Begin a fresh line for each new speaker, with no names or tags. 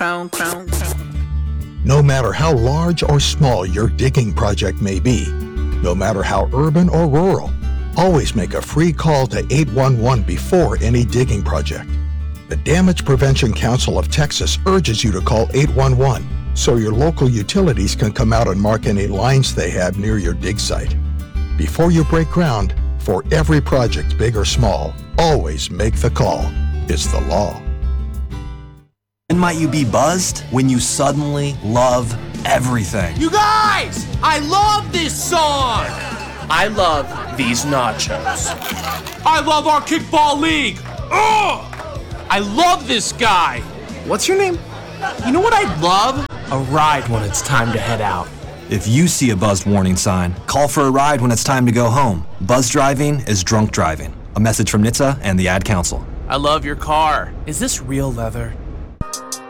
No matter how large or small your digging project may be, no matter how urban or rural, always make a free call to 811 before any digging project. The Damage Prevention Council of Texas urges you to call 811 so your local utilities can come out and mark any lines they have near your dig site. Before you break ground, for every project, big or small, always make the call. It's the law.
When might you be buzzed? When you suddenly love everything.
You guys! I love this song!
I love these nachos.
I love our kickball league! Ugh! I love this guy!
What's your name?
You know what I'd love?
A ride when it's time to head out.
If you see a buzzed warning sign, call for a ride when it's time to go home. Buzz driving is drunk driving. A message from NHTSA and the Ad Council.
I love your car. Is this real leather?